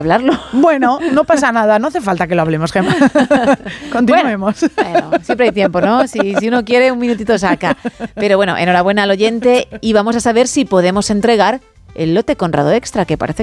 hablarlo. Bueno, no pasa nada, no hace falta que lo hablemos, Gemma. Continuemos. Bueno, siempre hay tiempo, ¿no? Si uno quiere, un minutito saca. Pero bueno, enhorabuena al oyente y vamos a saber si podemos entregar el lote Conrado Extra, que parece